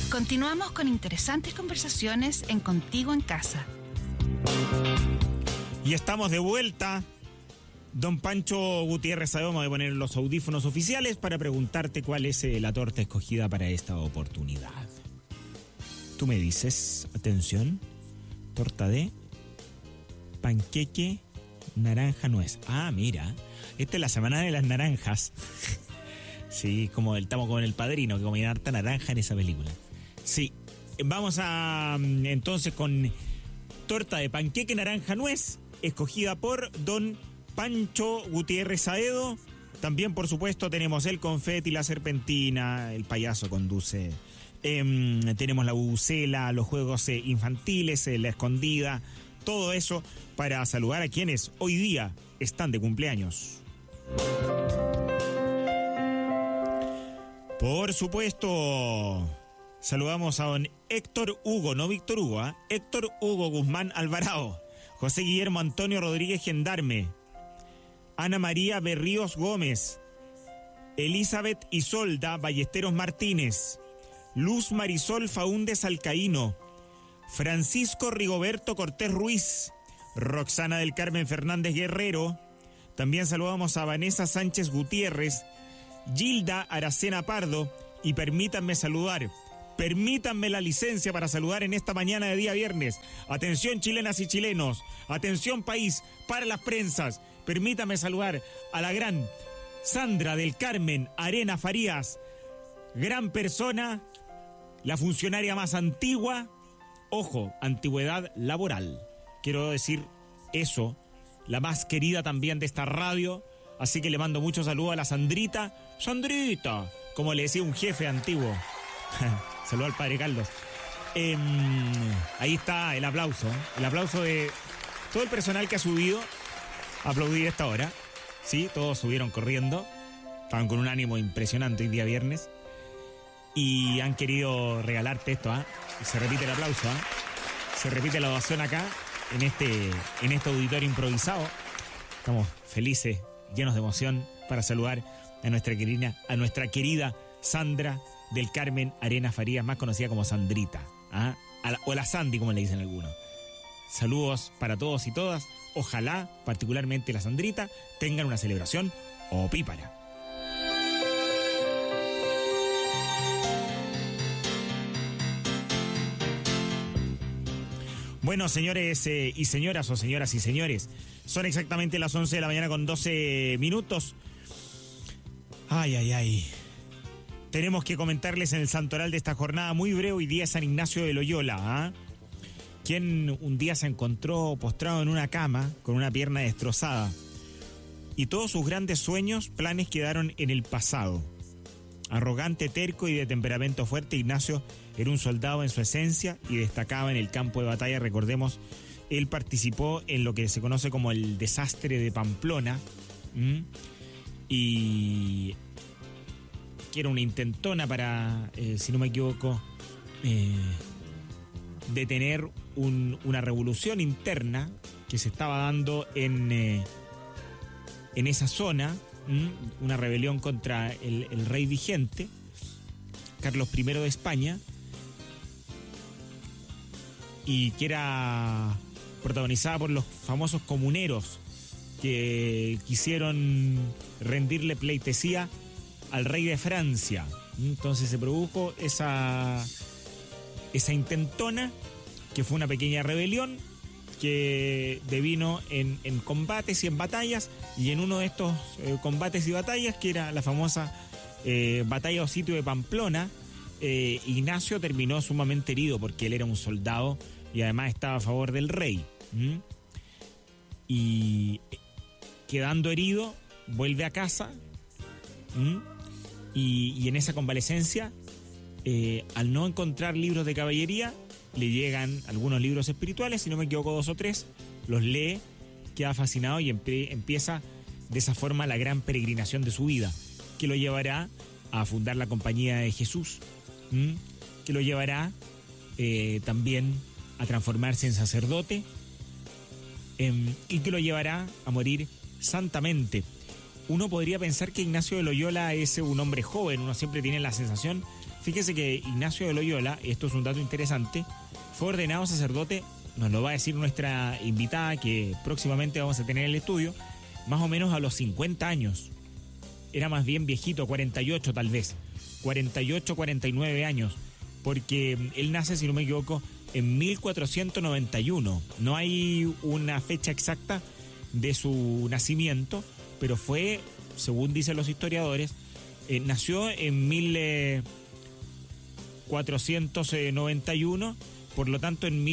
Continuamos con interesantes conversaciones en Contigo en Casa. Y estamos de vuelta. Don Pancho Gutiérrez, vamos a poner los audífonos oficiales para preguntarte cuál es la torta escogida para esta oportunidad. Tú me dices, atención, torta de panqueque naranja nuez. Ah, mira, esta es la semana de las naranjas. Sí, estamos con El Padrino, que comía harta naranja en esa película. Sí, vamos a entonces con torta de panqueque naranja nuez, escogida por don Pancho Gutiérrez Saedo. También, por supuesto, tenemos el confeti, la serpentina, el payaso conduce. Tenemos la bubucela, los juegos infantiles, la escondida, todo eso para saludar a quienes hoy día están de cumpleaños. Por supuesto, saludamos a don Héctor Hugo, no Víctor Hugo, Héctor Hugo Guzmán Alvarado, José Guillermo Antonio Rodríguez Gendarme, Ana María Berríos Gómez, Elizabeth Isolda Ballesteros Martínez, Luz Marisol Faúndez Alcaíno, Francisco Rigoberto Cortés Ruiz, Roxana del Carmen Fernández Guerrero. También saludamos a Vanessa Sánchez Gutiérrez, Gilda Aracena Pardo, y permítanme la licencia para saludar en esta mañana de día viernes. Atención, chilenas y chilenos, atención país, para las prensas. Permítame saludar a la gran Sandra del Carmen Arena Farías, gran persona, la funcionaria más antigua, ojo, antigüedad laboral. Quiero decir eso, la más querida también de esta radio. Así que le mando muchos saludos a la Sandrita. Sandrita, como le decía un jefe antiguo. Saludos al padre Carlos. Ahí está el aplauso. El aplauso de todo el personal que ha subido a aplaudir a esta hora. Sí, todos subieron corriendo. Estaban con un ánimo impresionante hoy día viernes. Y han querido regalarte esto, Se repite el aplauso, Se repite la ovación acá, en este auditorio improvisado. Estamos felices, llenos de emoción, para saludar a nuestra querida Sandra del Carmen Arena Farías, más conocida como Sandrita, o la Sandy, como le dicen algunos. Saludos para todos y todas. Ojalá, particularmente la Sandrita, tengan una celebración opípara. Bueno, señores y señoras, o señoras y señores, son exactamente las 11 de la mañana con 12 minutos. Ay. Tenemos que comentarles en el santoral de esta jornada muy breve hoy día San Ignacio de Loyola, quien un día se encontró postrado en una cama con una pierna destrozada. Y todos sus grandes sueños, planes quedaron en el pasado. Arrogante, terco y de temperamento fuerte, Ignacio era un soldado en su esencia y destacaba en el campo de batalla. Recordemos, él participó en lo que se conoce como el desastre de Pamplona, y que era una intentona para, si no me equivoco, detener una revolución interna que se estaba dando en esa zona, una rebelión contra el rey vigente, Carlos I de España, y que era protagonizada por los famosos comuneros que quisieron rendirle pleitesía al rey de Francia. Entonces se produjo esa intentona, que fue una pequeña rebelión que devino en combates y en batallas, y en uno de estos combates y batallas, que era la famosa batalla o sitio de Pamplona, Ignacio terminó sumamente herido, porque él era un soldado y además estaba a favor del rey. Y quedando herido, vuelve a casa, y en esa convalecencia, al no encontrar libros de caballería, le llegan algunos libros espirituales, si no me equivoco 2 o 3, los lee, queda fascinado y empieza de esa forma la gran peregrinación de su vida, que lo llevará a fundar la Compañía de Jesús, que lo llevará también a transformarse en sacerdote, y que lo llevará a morir santamente. Uno podría pensar que Ignacio de Loyola es un hombre joven, uno siempre tiene la sensación, Fíjese que Ignacio de Loyola, esto es un dato interesante, fue ordenado sacerdote, nos lo va a decir nuestra invitada que próximamente vamos a tener en el estudio, más o menos a los 50 años. Era más bien viejito, 48 tal vez, 48, 49 años, porque él nace, si no me equivoco, en 1491. No hay una fecha exacta de su nacimiento, pero fue, según dicen los historiadores, nació en 1491, por lo tanto en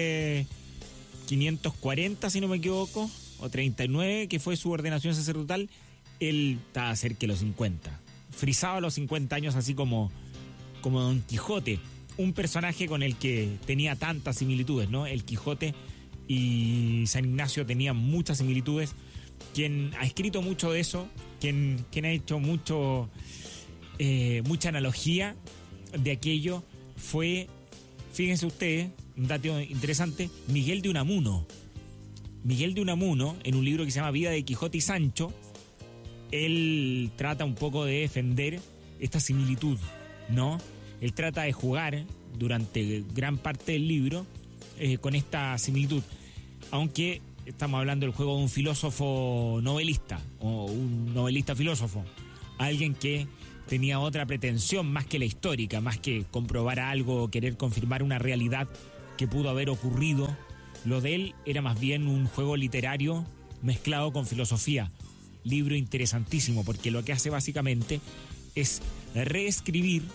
1540, si no me equivoco, o 39, que fue su ordenación sacerdotal, él estaba cerca de los 50. Frisaba los 50 años así como Don Quijote, un personaje con el que tenía tantas similitudes, ¿no? El Quijote y San Ignacio tenían muchas similitudes. Quien ha escrito mucho de eso, quien ha hecho mucha analogía de aquello fue, fíjense ustedes, un dato interesante, Miguel de Unamuno. Miguel de Unamuno, en un libro que se llama Vida de Quijote y Sancho, él trata un poco de defender esta similitud, ¿no? Él trata de jugar durante gran parte del libro con esta similitud, aunque estamos hablando del juego de un filósofo novelista o un novelista filósofo, alguien que tenía otra pretensión más que la histórica, más que comprobar algo o querer confirmar una realidad que pudo haber ocurrido. Lo de él era más bien un juego literario mezclado con filosofía. Libro interesantísimo porque lo que hace básicamente es reescribir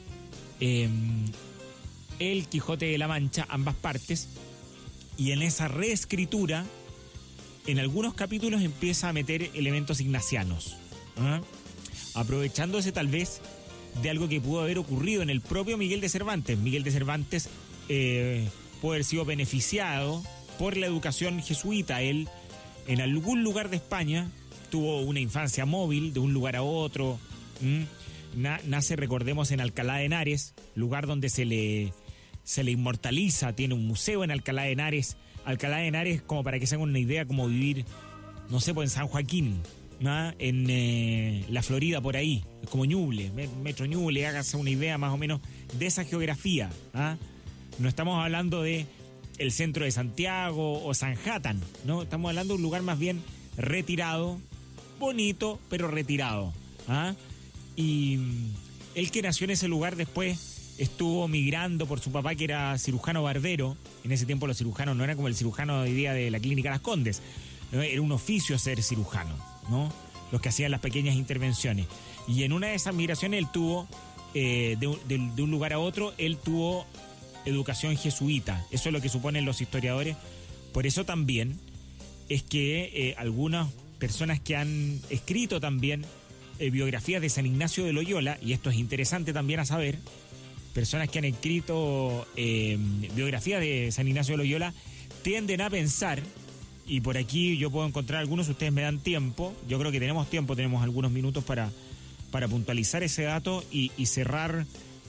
el Quijote de la Mancha, ambas partes, y en esa reescritura, en algunos capítulos empieza a meter elementos ignacianos, ¿eh? Aprovechándose tal vez de algo que pudo haber ocurrido en el propio Miguel de Cervantes. Miguel de Cervantes puede haber sido beneficiado por la educación jesuita. Él, en algún lugar de España, tuvo una infancia móvil de un lugar a otro. Nace, recordemos, en Alcalá de Henares, lugar donde se le inmortaliza, tiene un museo en Alcalá de Henares. Alcalá de Henares, como para que se hagan una idea, como vivir, no sé, pues en San Joaquín, ¿no? En la Florida, por ahí, es como Ñuble, Metro Ñuble, hágase una idea más o menos de esa geografía, ¿ah? No estamos hablando de el centro de Santiago o Sanhattan, ¿no? Estamos hablando de un lugar más bien retirado, bonito, pero retirado, ¿ah? Y él, que nació en ese lugar, después estuvo migrando por su papá, que era cirujano barbero. En ese tiempo los cirujanos no eran como el cirujano de hoy día de la Clínica Las Condes, ¿no? Era un oficio ser cirujano, ¿no? Los que hacían las pequeñas intervenciones. Y en una de esas migraciones él tuvo, de un lugar a otro, él tuvo educación jesuita. Eso es lo que suponen los historiadores. Por eso también es que algunas personas que han escrito también biografías de San Ignacio de Loyola, y esto es interesante también a saber, personas que han escrito biografías de San Ignacio de Loyola tienden a pensar, y por aquí yo puedo encontrar algunos, ustedes me dan tiempo, yo creo que tenemos tiempo, tenemos algunos minutos para puntualizar ese dato y cerrar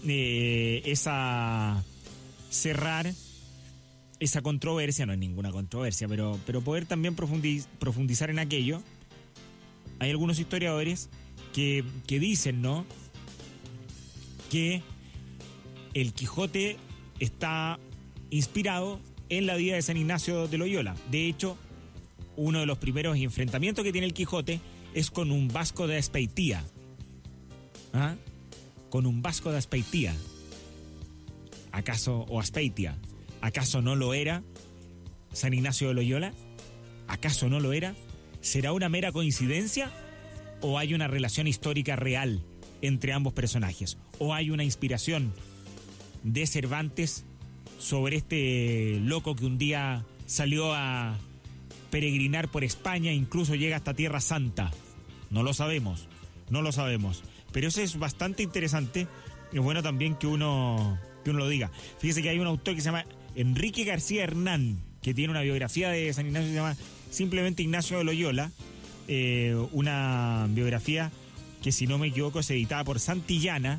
esa controversia. No es ninguna controversia, pero poder también profundizar en aquello. Hay algunos historiadores que dicen, ¿no?, que el Quijote está inspirado en la vida de San Ignacio de Loyola. De hecho, uno de los primeros enfrentamientos que tiene el Quijote es con un vasco de Azpeitía. ¿Ah? Con un vasco de Azpeitía. ¿Acaso, o Azpeitia, acaso no lo era San Ignacio de Loyola? ¿Acaso no lo era? ¿Será una mera coincidencia? ¿O hay una relación histórica real entre ambos personajes? ¿O hay una inspiración de Cervantes sobre este loco que un día salió a peregrinar por España, incluso llega hasta Tierra Santa? No lo sabemos. Pero eso es bastante interesante. Es bueno también que uno lo diga. Fíjese que hay un autor que se llama Enrique García Hernán, que tiene una biografía de San Ignacio que se llama simplemente Ignacio de Loyola. Una biografía que, si no me equivoco, es editada por Santillana.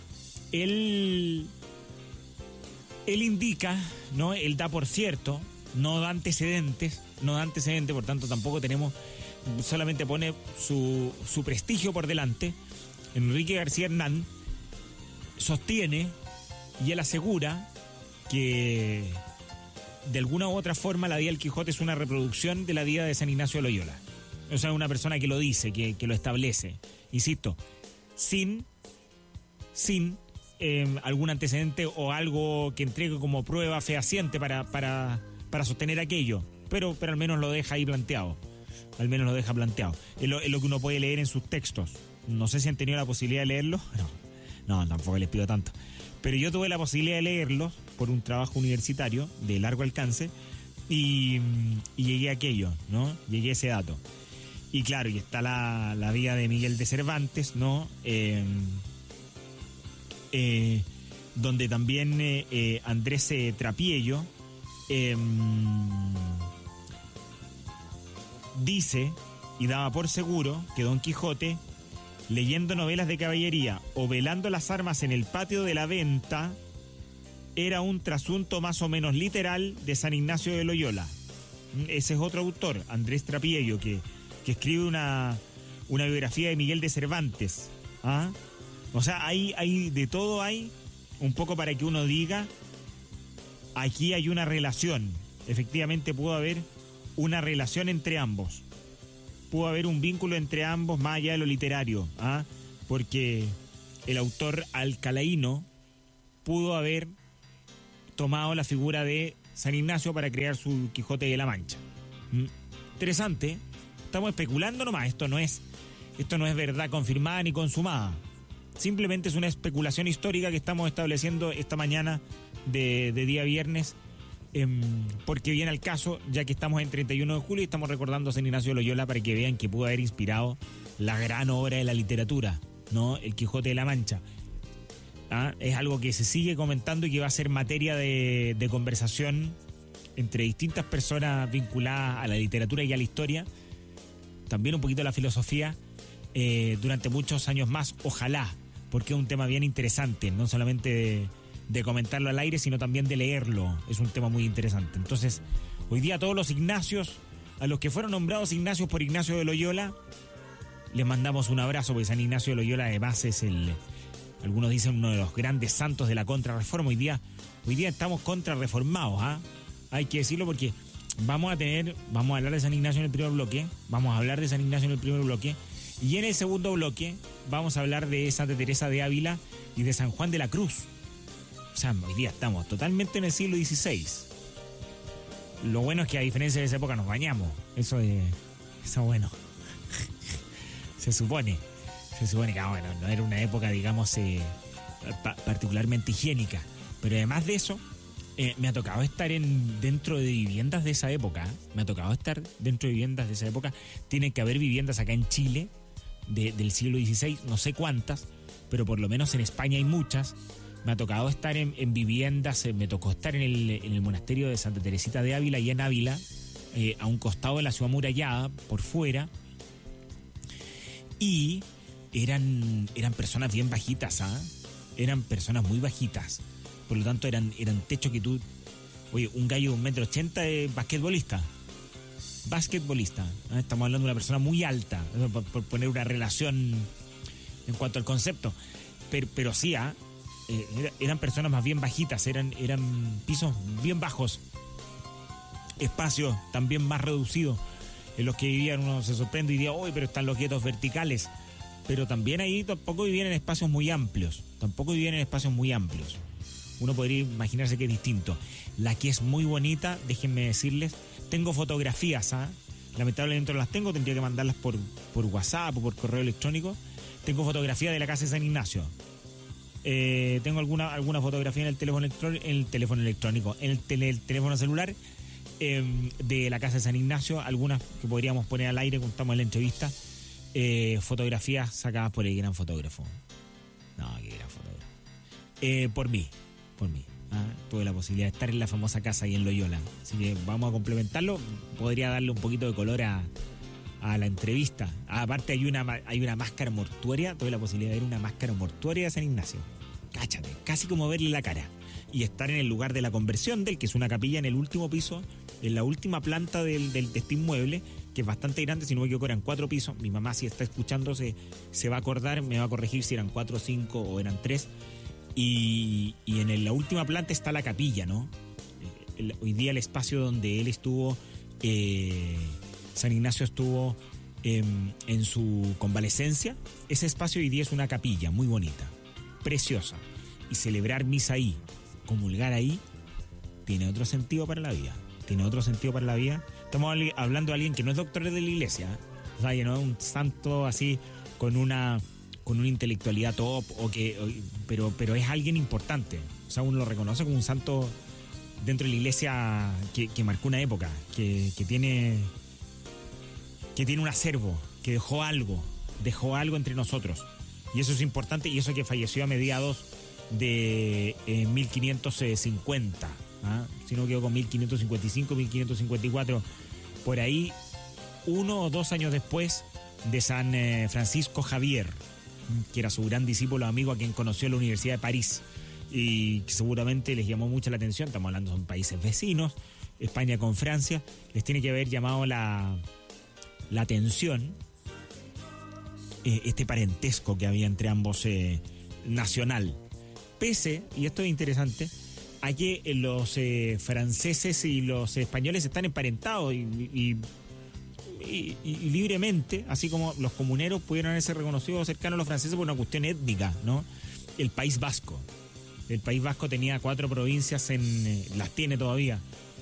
Él indica, ¿no?, él da por cierto, no da antecedentes, por tanto tampoco tenemos, solamente pone su prestigio por delante. Enrique García Hernán sostiene y él asegura que de alguna u otra forma la vida del Quijote es una reproducción de la vida de San Ignacio de Loyola. O sea, una persona que lo dice, que lo establece. Insisto, sin algún antecedente o algo que entregue como prueba fehaciente para sostener aquello. Pero al menos lo deja ahí planteado. Al menos lo deja planteado. Es lo que uno puede leer en sus textos. No sé si han tenido la posibilidad de leerlos. No, tampoco les pido tanto. Pero yo tuve la posibilidad de leerlos por un trabajo universitario de largo alcance y llegué a aquello, ¿no? Llegué a ese dato. Y claro, y está la vida de Miguel de Cervantes, ¿no? Donde también Andrés Trapiello dice y daba por seguro que Don Quijote, leyendo novelas de caballería o velando las armas en el patio de la venta, era un trasunto más o menos literal de San Ignacio de Loyola. Ese es otro autor, Andrés Trapiello, que escribe una biografía de Miguel de Cervantes. ¿Ah? O sea, hay de todo, hay un poco para que uno diga, aquí hay una relación. Efectivamente pudo haber una relación entre ambos. Pudo haber un vínculo entre ambos más allá de lo literario. ¿Ah? Porque el autor alcalaíno pudo haber tomado la figura de San Ignacio para crear su Quijote de la Mancha. Interesante. Estamos especulando nomás. Esto no es verdad confirmada ni consumada. Simplemente es una especulación histórica que estamos estableciendo esta mañana de día viernes, porque viene al caso, ya que estamos en 31 de julio y estamos recordando a San Ignacio de Loyola para que vean que pudo haber inspirado la gran obra de la literatura, ¿no? El Quijote de la Mancha. ¿Ah? Es algo que se sigue comentando y que va a ser materia de conversación entre distintas personas vinculadas a la literatura y a la historia, también un poquito a la filosofía, durante muchos años más, ojalá, porque es un tema bien interesante, no solamente de comentarlo al aire, sino también de leerlo. Es un tema muy interesante. Entonces, hoy día a todos los Ignacios, a los que fueron nombrados Ignacios por Ignacio de Loyola, les mandamos un abrazo, porque San Ignacio de Loyola además es algunos dicen uno de los grandes santos de la contrarreforma. Hoy día estamos contrarreformados, ¿ah? Hay que decirlo, porque vamos a hablar de San Ignacio en el primer bloque, y en el segundo bloque vamos a hablar de Santa Teresa de Ávila y de San Juan de la Cruz. O sea, hoy día estamos totalmente en el siglo XVI. Lo bueno es que a diferencia de esa época nos bañamos. Eso bueno. Se supone que bueno, no era una época, digamos, particularmente higiénica. Pero además de eso, me ha tocado estar dentro de viviendas de esa época. Tiene que haber viviendas acá en Chile del siglo XVI, no sé cuántas, pero por lo menos en España hay muchas. Me ha tocado estar en viviendas, me tocó estar en el monasterio de Santa Teresita de Ávila, y en Ávila, a un costado de la ciudad amurallada, por fuera, y eran personas bien bajitas, ¿ah? Eran personas muy bajitas, por lo tanto eran techos que tú... Oye, un gallo de 1,80 m es basquetbolista, ¿ah? Estamos hablando de una persona muy alta, por poner una relación en cuanto al concepto, pero sí, ¿ah? Eran personas más bien bajitas, eran pisos bien bajos, espacios también más reducidos en los que vivían. Uno se sorprende y dice, uy, pero están los guetos verticales, pero también ahí tampoco vivían en espacios muy amplios, uno podría imaginarse que es distinto. La que es muy bonita, déjenme decirles, tengo fotografías, ¿ah? Lamentablemente no las tengo, tendría que mandarlas por WhatsApp o por correo electrónico. Tengo fotografías de la casa de San Ignacio. Tengo alguna fotografía en el teléfono electrónico, en el teléfono celular, de la casa de San Ignacio, algunas que podríamos poner al aire cuando estamos en la entrevista. Fotografías sacadas por el gran fotógrafo. No, qué gran fotógrafo. Por mí. Tuve la posibilidad de estar en la famosa casa ahí en Loyola, así que vamos a complementarlo. Podría darle un poquito de color a la entrevista. Aparte hay una máscara mortuoria, tuve la posibilidad de ver una máscara mortuoria de San Ignacio. Cáchate, casi como verle la cara. Y estar en el lugar de la conversión que es una capilla en el último piso, en la última planta de este inmueble, que es bastante grande, si no me equivoco eran 4 pisos. Mi mamá, si está escuchando, se va a acordar, me va a corregir si eran 4, 5 o eran 3. Y en la última planta está la capilla, ¿no? Hoy día el espacio donde él estuvo, San Ignacio estuvo en su convalecencia, ese espacio hoy día es una capilla muy bonita, preciosa. Y celebrar misa ahí, comulgar ahí, tiene otro sentido para la vida. Tiene otro sentido para la vida. Estamos hablando de alguien que no es doctor de la iglesia, ¿eh? O sea, que no es un santo así con una intelectualidad top, pero es alguien importante. O sea, uno lo reconoce como un santo dentro de la iglesia que marcó una época, que tiene un acervo, que dejó algo entre nosotros. Y eso es importante, y eso que falleció a mediados de 1550, ¿ah? Si no quedó con 1555, 1554, por ahí, 1 o 2 años después de San Francisco Javier, que era su gran discípulo amigo a quien conoció en la Universidad de París y que seguramente les llamó mucho la atención. Estamos hablando de países vecinos, España con Francia, les tiene que haber llamado la atención este parentesco que había entre ambos nacional. Pese, y esto es interesante, a que los franceses y los españoles están emparentados y libremente, así como los comuneros pudieron haberse reconocido cercanos a los franceses por una cuestión étnica, ¿no? El País Vasco. El País Vasco tenía 4 provincias las tiene todavía,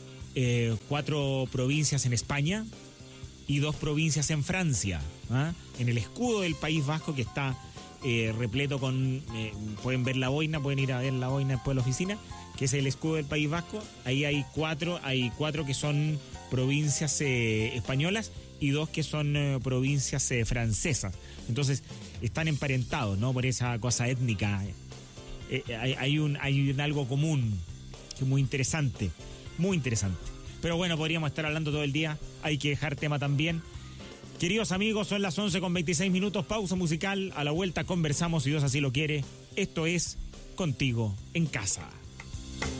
4 provincias en España y 2 provincias en Francia, ¿ah? En el escudo del País Vasco, que está repleto con, pueden ver la boina, pueden ir a ver la boina después de la oficina, que es el escudo del País Vasco. Ahí hay cuatro que son provincias españolas y 2 que son provincias francesas. Entonces están emparentados, ¿no? Por esa cosa étnica. Hay un algo común que es muy interesante, muy interesante. Pero bueno, podríamos estar hablando todo el día, hay que dejar tema también. Queridos amigos, son las 11:26, pausa musical, a la vuelta conversamos si Dios así lo quiere. Esto es Contigo en Casa.